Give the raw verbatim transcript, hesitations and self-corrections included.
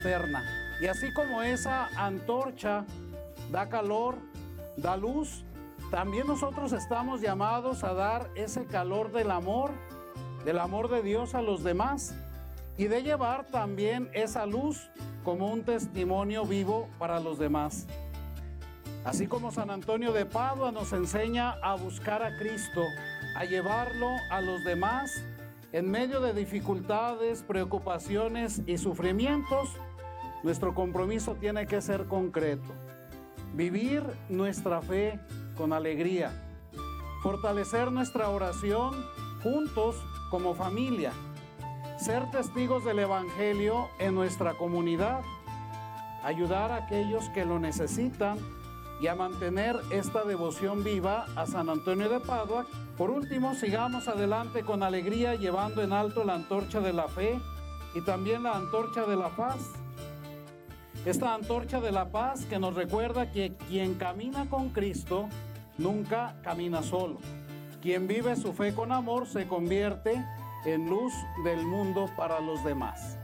eterna. Y así como esa antorcha da calor, da luz, también nosotros estamos llamados a dar ese calor del amor, del amor de Dios a los demás y de llevar también esa luz como un testimonio vivo para los demás. Así como San Antonio de Padua nos enseña a buscar a Cristo, a llevarlo a los demás en medio de dificultades, preocupaciones y sufrimientos, nuestro compromiso tiene que ser concreto. Vivir nuestra fe con alegría, fortalecer nuestra oración juntos como familia, ser testigos del Evangelio en nuestra comunidad, ayudar a aquellos que lo necesitan y a mantener esta devoción viva a San Antonio de Padua. Por último, sigamos adelante con alegría llevando en alto la antorcha de la fe y también la antorcha de la paz. Esta antorcha de la paz que nos recuerda que quien camina con Cristo nunca camina solo. Quien vive su fe con amor se convierte en luz del mundo para los demás.